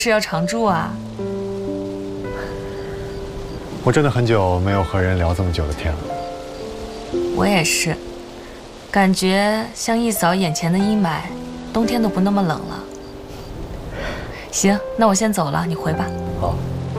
是要常住啊？ 我真的很久没有和人聊这么久的天了。 我也是，感觉像一扫眼前的阴霾，冬天都不那么冷了。行，那我先走了，你回吧。 好。